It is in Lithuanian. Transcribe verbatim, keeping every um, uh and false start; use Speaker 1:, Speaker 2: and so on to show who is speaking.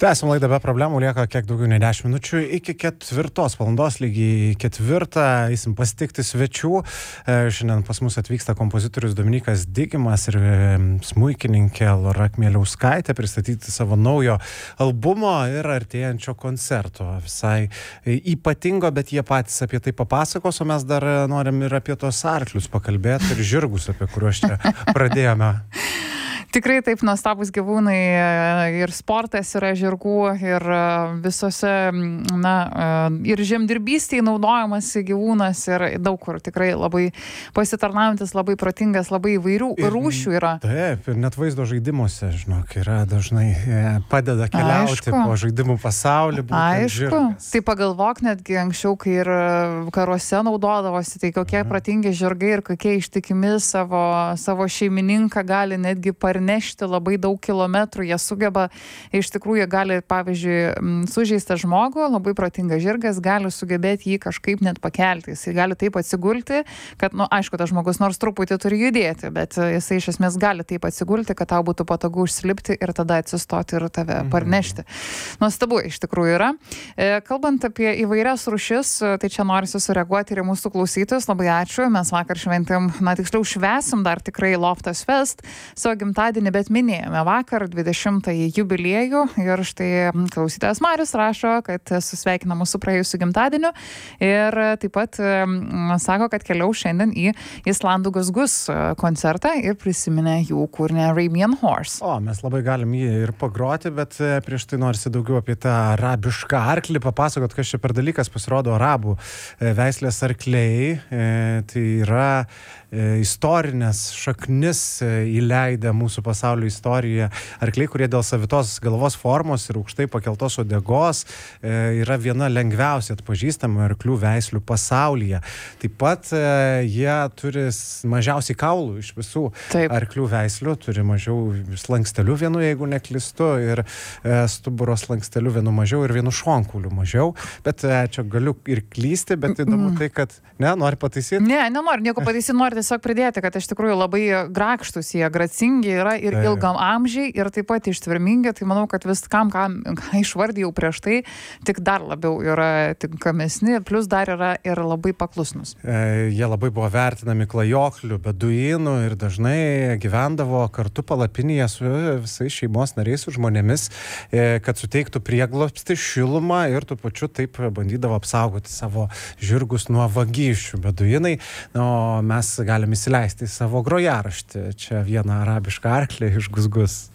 Speaker 1: Tęsim laidą be problemų, lieka kiek daugiau nei dešimt minučių iki ketvirtos valandos, lygiai ketvirtą, eisim pasitikti svečių. Šiandien pas mus atvyksta kompozitorius Dominykas Digimas ir smuikininkė Lora Kmieliauskaitė pristatyti savo naujo albumo ir artėjančio koncerto. Visai ypatingo, bet jie patys apie tai papasakos, o mes dar norim ir apie tos arklius pakalbėti ir žirgus, apie kuriuos čia pradėjome.
Speaker 2: Tikrai taip nuostabus gyvūnai ir sportas yra žirgų ir visose, na, ir žemdirbystėje naudojamas gyvūnas ir daug kur tikrai labai pasitarnaujantis, labai protingas, labai įvairių ir, rūšių yra.
Speaker 1: Taip, ir net vaizdo žaidimuose, žinok, yra dažnai padeda keliauti Aišku. po žaidimų pasaulį.
Speaker 2: Aišku,
Speaker 1: žirgas.
Speaker 2: tai pagalvok netgi anksčiau, kai ir karuose naudodavosi, tai kokie Aha. protingi žirgai ir kokie ištikimi savo, savo šeimininką gali netgi parnešti nešti labai daug kilometrų, jie sugeba, iš tikrųjų jie gali, pavyzdžiui, sužeistą žmogų, labai protingas žirgas, gali sugebėti jį kažkaip net pakelti. Jis gali taip atsigulti, kad, nu, aišku, tas žmogus nors truputį turi judėti, bet jisai iš esmės gali taip atsigulti, kad tau būtų patogu užsilipti ir tada atsistoti ir tave parnešti. Nuostabu, iš tikrųjų yra. Kalbant apie įvairias rūšis, tai čia norisi sureaguoti ir į mūsų klausytojus. Labai ačiū. Mes vakar šventėm, na, tiksliau švęsim dar tikrai Loftas Fest savo gimtadienį, bet minėjome vakar dvidešimtąjį jubiliejų ir štai klausytojas Marius rašo, kad susveikina mūsų praėjusiu gimtadieniu ir taip pat sako, kad keliau šiandien į Islandų Guzgus koncertą ir prisiminė jų kūrinį Arabian Horse.
Speaker 1: O, mes labai galim jį ir pagroti, bet prieš tai norisi daugiau apie tą arabišką arklį papasakot, kas čia per dalykas. Pasirodo arabų veislės arkliai, tai yra istorinės šaknis įleidę mūsų pasaulio istoriją. Arkliai, kurie dėl savitos galvos formos ir aukštai pakeltos uodegos yra viena lengviausiai atpažįstamų arklių veislių pasaulyje. Taip pat jie turi mažiausiai kaulų iš visų Taip. arklių veislių, turi mažiau slankstelių vienu, jeigu neklystu, ir stuburo slankstelių vienu mažiau ir vienu šonkauliu mažiau. Bet čia galiu ir klysti, bet įdomu tai, kad ne, nori pataisyti?
Speaker 2: Ne, nenoriu nieko pataisyti, noriu tiesiog pridėti, kad iš tikrųjų labai grakštus jie, gracingi yra ir tai. ilgam amžiai ir taip pat ištvermingi, tai manau, kad viskam, ką, ką išvardėjau prieš tai, tik dar labiau yra tinkamesni, plus dar yra ir labai paklusnus.
Speaker 1: E, jie labai buvo vertinami klajoklių, beduinų ir dažnai gyvendavo kartu palapinėje su visais šeimos nariais, su žmonėmis, e, kad suteiktų prieglobstį, šilumą ir tuo pačiu taip bandydavo apsaugoti savo žirgus nuo vagysčių. Beduinai, o mes galime įsileisti į savo grojaraštį čia vieną arabišką arklį iš Guzgus.